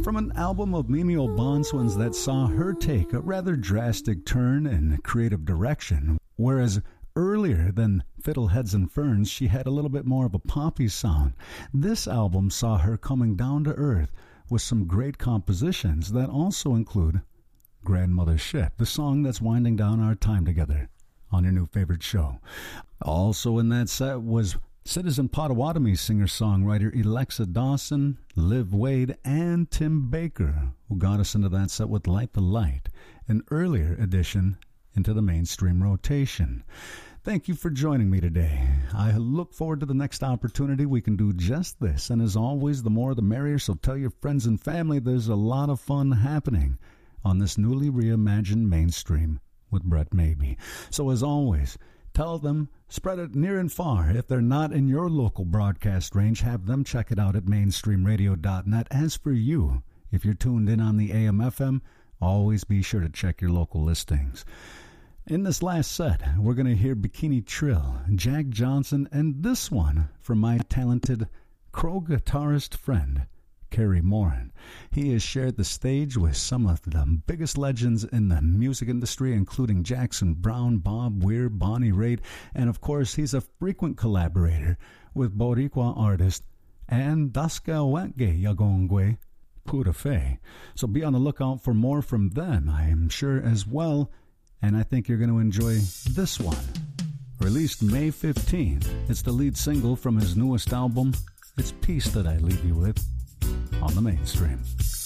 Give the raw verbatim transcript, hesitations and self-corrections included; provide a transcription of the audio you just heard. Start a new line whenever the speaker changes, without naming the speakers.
From an album of Mimi O'Bonswan's that saw her take a rather drastic turn in creative direction, whereas earlier than Fiddleheads and Ferns, she had a little bit more of a poppy sound. This album saw her coming down to earth with some great compositions that also include Grandmother Ship, the song that's winding down our time together on your new favorite show. Also in that set was Citizen Potawatomi singer-songwriter Alexa Dawson, Liv Wade, and Tim Baker, who got us into that set with Light the Light, an earlier addition into the mainstream rotation. Thank you for joining me today. I look forward to the next opportunity we can do just this, and as always, the more the merrier, so tell your friends and family there's a lot of fun happening on this newly reimagined mainstream with Brett Maybe. So as always, tell them, spread it near and far. If they're not in your local broadcast range, have them check it out at mainstream radio dot net. As for you, if you're tuned in on the A M F M, always be sure to check your local listings. In this last set, we're going to hear Bikini Trill, Jack Johnson, and this one from my talented Crow guitarist friend, Kerry Moran. He has shared the stage with some of the biggest legends in the music industry, including Jackson Browne, Bob Weir, Bonnie Raitt, and of course he's a frequent collaborator with Boricua artist and Daska Wetge Yagongwe Purafe. So be on the lookout for more from them, I am sure as well, and I think you're going to enjoy this one. Released May fifteenth, it's the lead single from his newest album, It's Peace That I Leave You With, on the mainstream.